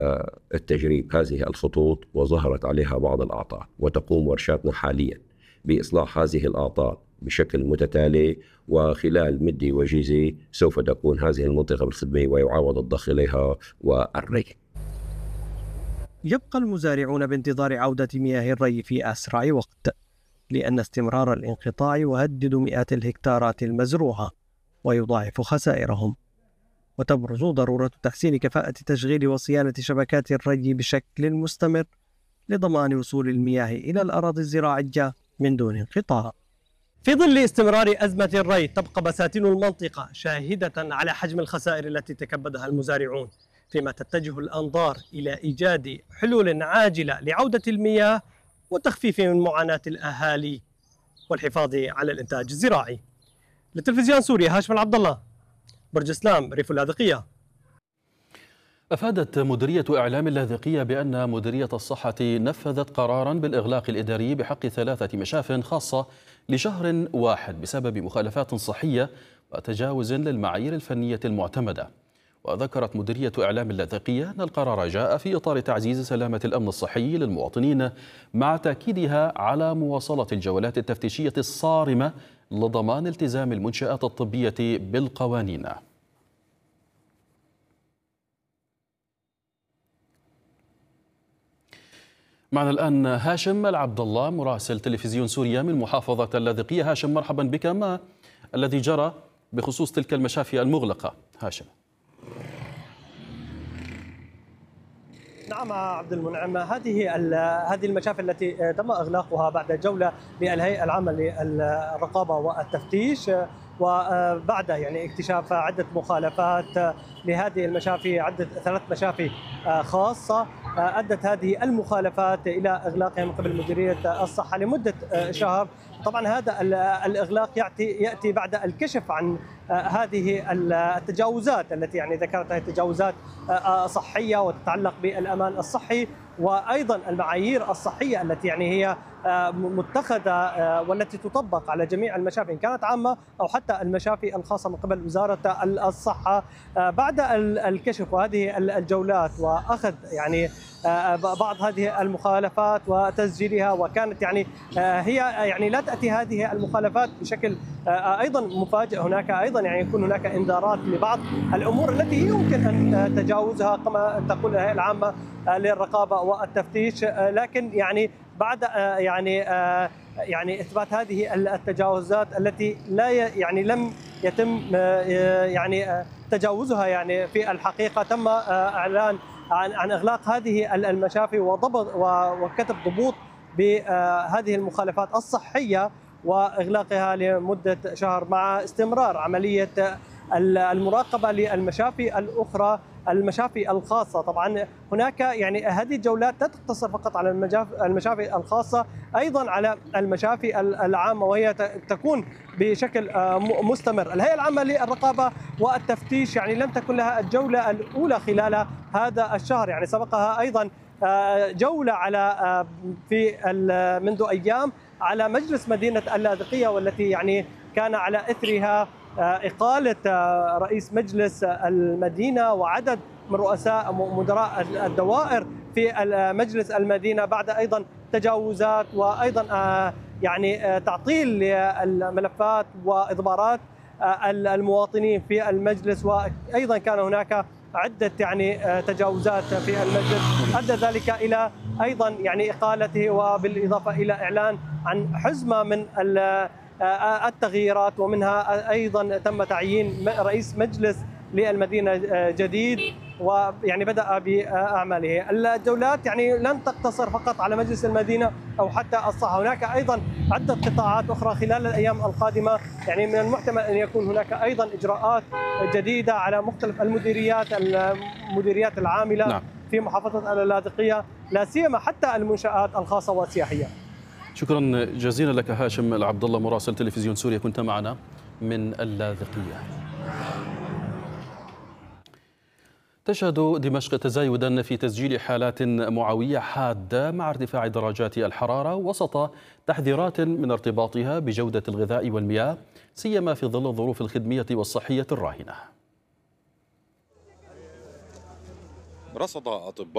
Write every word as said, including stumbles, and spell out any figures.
التجريب هذه الخطوط وظهرت عليها بعض الأعطال، وتقوم ورشاتنا حاليا بإصلاح هذه الأعطال بشكل متتالي، وخلال مدة وجيزة سوف تكون هذه المنطقة بالخدمة ويعاود الضخ إليها والري. يبقى المزارعون بانتظار عودة مياه الري في أسرع وقت، لأن استمرار الانقطاع يهدد مئات الهكتارات المزروعة ويضاعف خسائرهم، وتبرز ضرورة تحسين كفاءة تشغيل وصيانة شبكات الري بشكل مستمر لضمان وصول المياه إلى الأراضي الزراعية من دون انقطاع. في ظل استمرار أزمة الري تبقى بساتين المنطقة شاهدة على حجم الخسائر التي تكبدها المزارعون، فيما تتجه الأنظار إلى إيجاد حلول عاجلة لعودة المياه وتخفيف من معاناة الأهالي والحفاظ على الإنتاج الزراعي. لتلفزيون سوريا، هاشم العبد الله، برج سلام، ريف اللاذقية. أفادت مديرية إعلام اللاذقية بأن مديرية الصحة نفذت قراراً بالإغلاق الإداري بحق ثلاثة مشاف خاصة لشهر واحد بسبب مخالفات صحية وتجاوز للمعايير الفنية المعتمدة. وذكرت مديرية إعلام اللاذقية أن القرار جاء في إطار تعزيز سلامة الأمن الصحي للمواطنين، مع تأكيدها على مواصلة الجولات التفتيشية الصارمة لضمان التزام المنشآت الطبية بالقوانين. معنا الآن هاشم العبد الله مراسل تلفزيون سوريا من محافظة اللاذقية. هاشم، مرحبا بك. ما الذي جرى بخصوص تلك المشافي المغلقة؟ هاشم. نعم عبد المنعم، هذه هذه المشافي التي تم اغلاقها بعد جوله للهيئه العامه للرقابه والتفتيش، وبعد يعني اكتشاف عده مخالفات لهذه المشافي، عده ثلاث مشافي خاصه، ادت هذه المخالفات الى اغلاقها من قبل مديريه الصحه لمده شهر. طبعا هذا الاغلاق ياتي ياتي بعد الكشف عن هذه التجاوزات التي يعني ذكرتها تجاوزات صحيه وتتعلق بالامان الصحي، وايضا المعايير الصحيه التي يعني هي متخذه والتي تطبق على جميع المشافي ان كانت عامه او حتى المشافي الخاصه من قبل وزاره الصحه. بعد الكشف وهذه الجولات واخذ يعني بعض هذه المخالفات وتسجيلها، وكانت يعني هي يعني لا تاتي هذه المخالفات بشكل ايضا مفاجئ، هناك ايضا يعني يكون هناك انذارات لبعض الامور التي يمكن ان تجاوزها كما تقول الهيئه العامه للرقابه والتفتيش، لكن يعني بعد يعني يعني اثبات هذه التجاوزات التي لا يعني لم يتم يعني تجاوزها يعني في الحقيقه، تم اعلان عن عن اغلاق هذه المشافي وضبط وكتب ضبوط بهذه المخالفات الصحيه واغلاقها لمده شهر، مع استمرار عمليه المراقبه للمشافي الاخرى، المشافي الخاصه. طبعا هناك يعني هذه الجولات لا تقتصر فقط على المشافي الخاصه، ايضا على المشافي العامه، وهي تكون بشكل مستمر. الهيئه العامه للرقابه والتفتيش يعني لم تكن لها الجوله الاولى خلال هذا الشهر، يعني سبقها ايضا جوله على في منذ ايام على مجلس مدينه اللاذقيه، والتي يعني كان على اثرها إقالة رئيس مجلس المدينة وعدد من رؤساء مدراء الدوائر في مجلس المدينة، بعد أيضا تجاوزات وأيضا يعني تعطيل للملفات وإضمارات المواطنين في المجلس، وأيضا كان هناك عدة يعني تجاوزات في المجلس أدى ذلك إلى أيضا يعني إقالته، وبالإضافة إلى إعلان عن حزمة من التغييرات، ومنها أيضا تم تعيين رئيس مجلس للمدينة جديد ويعني بدأ بأعماله. الجولات يعني لن تقتصر فقط على مجلس المدينة أو حتى الصحة، هناك أيضا عدة قطاعات أخرى خلال الأيام القادمة، يعني من المحتمل أن يكون هناك أيضا إجراءات جديدة على مختلف المديريات المديريات العاملة نعم. في محافظة اللاذقية، لا سيما حتى المنشآت الخاصة والسياحية. شكرا جزيلا لك هاشم العبد الله مراسل تلفزيون سوريا، كنت معنا من اللاذقية. تشهد دمشق تزايدا في تسجيل حالات معوية حادة مع ارتفاع درجات الحرارة وسط تحذيرات من ارتباطها بجودة الغذاء والمياه، سيما في ظل الظروف الخدمية والصحية الراهنة. رصد أطباء